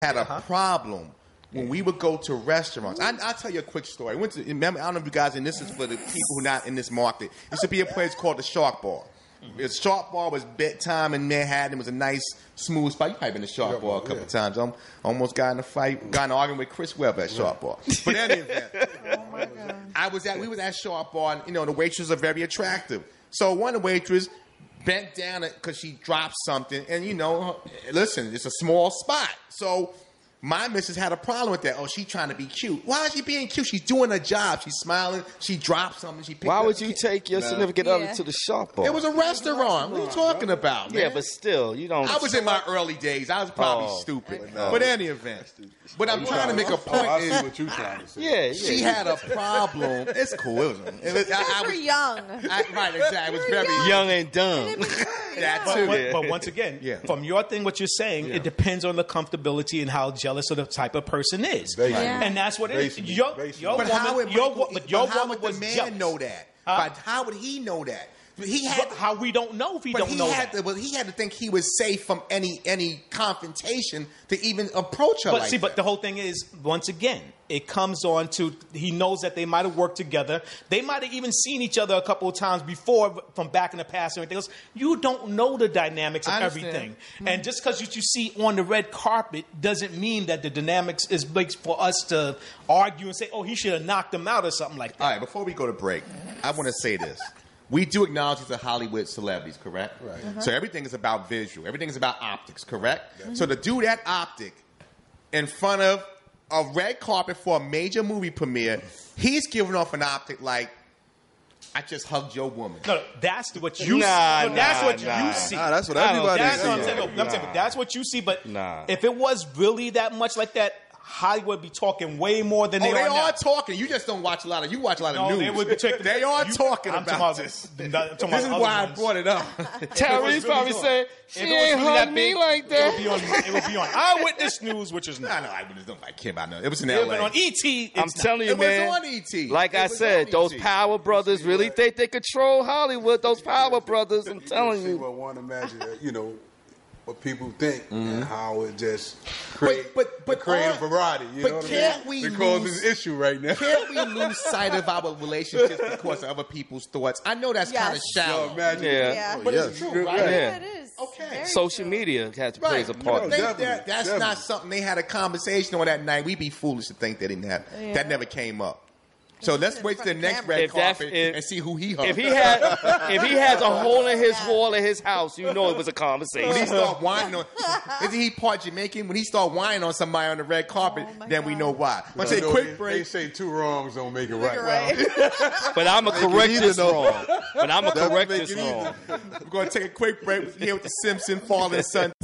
had a problem when we would go to restaurants. I'll tell you a quick story. Remember, I don't know if you guys, and this is for the people who are not in this market. It used to be a place called the Shark Bar. The Shark Bar was bedtime in Manhattan. It was a nice, smooth spot. You've probably been to Shark Bar a couple times. I almost got in a fight, got in an argument with Chris Webber at Shark Bar. But anyway, we was at Shark Bar, and the waitresses are very attractive. So one of the waitresses bent down because she dropped something, and listen, it's a small spot. So my missus had a problem with that. Oh, she's trying to be cute. Why is she being cute? She's doing her job. She's smiling. She dropped something. She picked Why up would you take your significant other to the Shark Bar? It was a restaurant. What are you talking about, man? Yeah, but still, you don't. I was in my early days. I was probably stupid. But any event. But I'm trying to make a point. I see what you're trying to say. Yeah. She had a problem. It's cool. I was young. Right, exactly. It was very young and dumb. That too. But once again, from your thing, what you're saying, it depends on the comfortability and how jealous of the type of person is. And that's what it is. Your But how would the man jealous. know that? But how would he know that? How we don't know if he don't know that. He had to think he was safe from any confrontation to even approach her. But the whole thing is, once again, it comes on to he knows that they might have worked together. They might have even seen each other a couple of times before from back in the past and everything else. You don't know the dynamics of everything. Mm-hmm. And just because you see on the red carpet doesn't mean that the dynamics is big for us to argue and say, oh, he should have knocked him out or something like that. All right, before we go to break, I want to say this. We do acknowledge these are Hollywood celebrities, correct? Right. Uh-huh. So everything is about visual. Everything is about optics, correct? Mm-hmm. So to do that optic in front of a red carpet for a major movie premiere, he's giving off an optic like, I just hugged your woman. No, that's what you see. That's what you see. That's what everybody That's sees. what I'm saying. I'm saying, that's what you see. But if it was really that much like that, Hollywood be talking way more than they are now. They are talking. You just don't watch a lot of. You watch a lot of news. They are talking about this. This is why I brought it up. Tyrese probably said she ain't hug me like that. It would be on Eyewitness News, which is not. No, Eyewitness don't care about nothing. It was in L.A. L.A. on ET. I'm telling you, man. It was on ET. Like I said, those Power Brothers really think they control Hollywood. Those Power Brothers, I'm telling you. Well, one imagine, what people think and how it just creates a variety. You know what I mean? Because it's an issue right now. Can't we lose sight of our relationships because of other people's thoughts? I know that's kind of shallow. But it's true, right? Yeah. It is. Okay. Social media has to play a part. That's not something they had a conversation on that night. We'd be foolish to think they didn't have. That never came up. So let's wait to the next red carpet and see who he hugged. If he has a hole in his wall in his house, you know it was a conversation. When he start whining on, isn't he part Jamaican? When he start whining on somebody on the red carpet, then we know why. I say quick break. They say two wrongs don't make it right. But I'm gonna correct this wrong. We're going to take a quick break here with the Simpson Fallen Son.